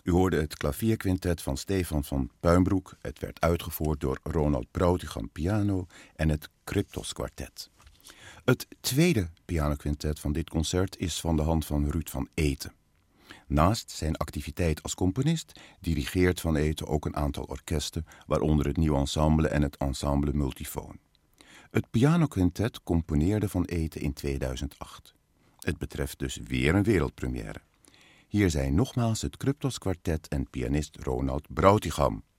U hoorde het klavierquintet van Stefan van Puimbroek. Het werd uitgevoerd door Ronald Brautigam piano en het Cryptos kwartet. Het tweede pianoquintet van dit concert is van de hand van Ruud van Eeten. Naast zijn activiteit als componist dirigeert Van Eeten ook een aantal orkesten, waaronder het Nieuw Ensemble en het Ensemble Multifoon. Het pianoquintet componeerde Van Eeten in 2008. Het betreft dus weer een wereldpremière. Hier zijn nogmaals het Cryptos kwartet en pianist Ronald Brautigam.